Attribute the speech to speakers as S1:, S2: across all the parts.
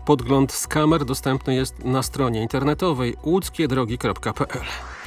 S1: Podgląd z kamer dostępny jest na stronie internetowej łódzkiedrogi.pl.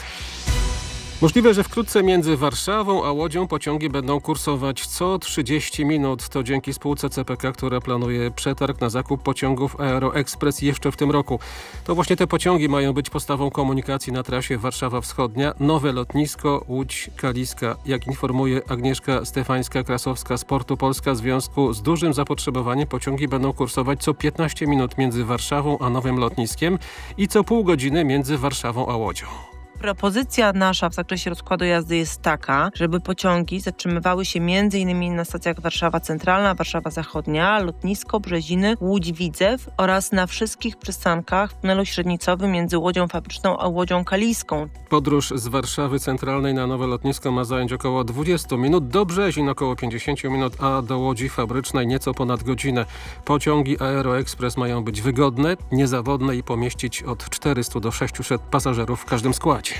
S1: Możliwe, że wkrótce między Warszawą a Łodzią pociągi będą kursować co 30 minut. To dzięki spółce CPK, która planuje przetarg na zakup pociągów Aeroexpress jeszcze w tym roku. To właśnie te pociągi mają być podstawą komunikacji na trasie Warszawa Wschodnia. Nowe lotnisko Łódź-Kaliska. Jak informuje Agnieszka Stefańska-Krasowska z Portu Polska, w związku z dużym zapotrzebowaniem pociągi będą kursować co 15 minut między Warszawą a nowym lotniskiem i co pół godziny między Warszawą a Łodzią.
S2: Propozycja nasza w zakresie rozkładu jazdy jest taka, żeby pociągi zatrzymywały się m.in. na stacjach Warszawa Centralna, Warszawa Zachodnia, Lotnisko, Brzeziny, Łódź-Widzew oraz na wszystkich przystankach w tunelu średnicowym między Łodzią Fabryczną a Łodzią Kaliską.
S1: Podróż z Warszawy Centralnej na nowe lotnisko ma zająć około 20 minut, do Brzezin około 50 minut, a do Łodzi Fabrycznej nieco ponad godzinę. Pociągi Aeroexpress mają być wygodne, niezawodne i pomieścić od 400 do 600 pasażerów w każdym składzie.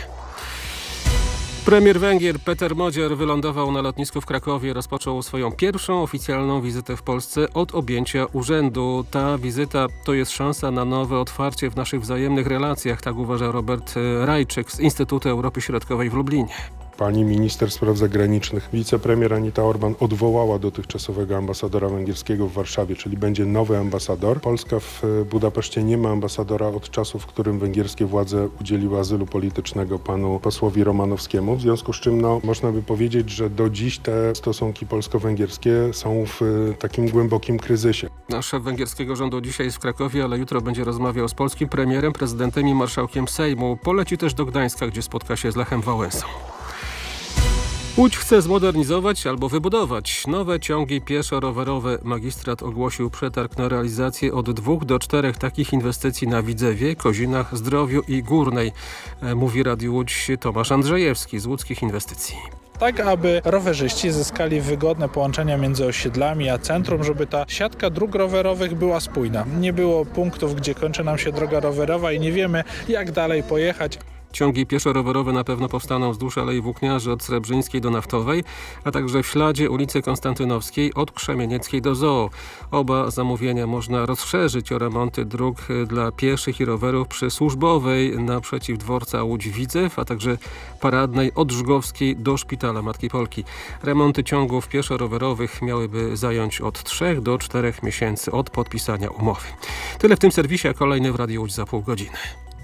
S1: Premier Węgier Peter Modziar wylądował na lotnisku w Krakowie. Rozpoczął swoją pierwszą oficjalną wizytę w Polsce od objęcia urzędu. Ta wizyta to jest szansa na nowe otwarcie w naszych wzajemnych relacjach, tak uważa Robert Rajczyk z Instytutu Europy Środkowej w Lublinie.
S3: Pani minister spraw zagranicznych, wicepremier Anita Orban odwołała dotychczasowego ambasadora węgierskiego w Warszawie, czyli będzie nowy ambasador. Polska w Budapeszcie nie ma ambasadora od czasu, w którym węgierskie władze udzieliły azylu politycznego panu posłowi Romanowskiemu. W związku z czym można by powiedzieć, że do dziś te stosunki polsko-węgierskie są w takim głębokim kryzysie.
S1: Szef węgierskiego rządu dzisiaj jest w Krakowie, ale jutro będzie rozmawiał z polskim premierem, prezydentem i marszałkiem Sejmu. Poleci też do Gdańska, gdzie spotka się z Lechem Wałęsą. Łódź chce zmodernizować albo wybudować nowe ciągi pieszo-rowerowe. Magistrat ogłosił przetarg na realizację od 2 do 4 takich inwestycji na Widzewie, Kozinach, Zdrowiu i Górnej. Mówi Radiu Łódź Tomasz Andrzejewski z Łódzkich Inwestycji.
S4: Tak, aby rowerzyści zyskali wygodne połączenia między osiedlami a centrum, żeby ta siatka dróg rowerowych była spójna. Nie było punktów, gdzie kończy nam się droga rowerowa i nie wiemy, jak dalej pojechać.
S1: Ciągi pieszo-rowerowe na pewno powstaną wzdłuż Alei Włókniarzy od Srebrzyńskiej do Naftowej, a także w śladzie ulicy Konstantynowskiej od Krzemienieckiej do Zoo. Oba zamówienia można rozszerzyć o remonty dróg dla pieszych i rowerów przy Służbowej naprzeciw dworca Łódź-Widzew, a także Paradnej od Żgowskiej do Szpitala Matki Polki. Remonty ciągów pieszo-rowerowych miałyby zająć od 3 do 4 miesięcy od podpisania umowy. Tyle w tym serwisie, a kolejny w Radiu Łódź za pół godziny.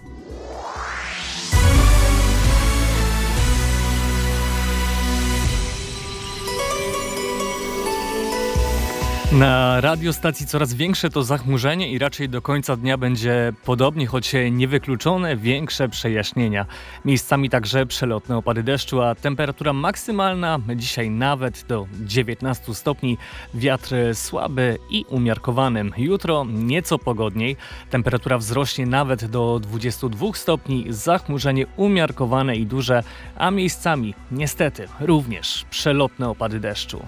S5: Na radiostacji coraz większe to zachmurzenie i raczej do końca dnia będzie podobnie, choć niewykluczone większe przejaśnienia. Miejscami także przelotne opady deszczu, a temperatura maksymalna dzisiaj nawet do 19 stopni. Wiatr słaby i umiarkowany. Jutro nieco pogodniej. Temperatura wzrośnie nawet do 22 stopni. Zachmurzenie umiarkowane i duże, a miejscami niestety również przelotne opady deszczu.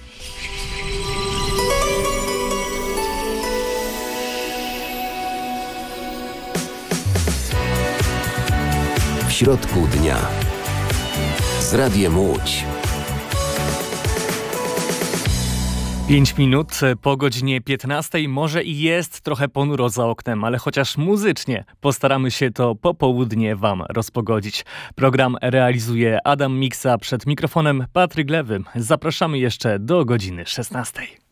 S6: W środku dnia z Radiem Łódź.
S5: 5 minut po godzinie 15 może i jest trochę ponuro za oknem, ale chociaż muzycznie postaramy się to popołudnie Wam rozpogodzić. Program realizuje Adam Miksa, przed mikrofonem Patryk Lewy. Zapraszamy jeszcze do godziny 16.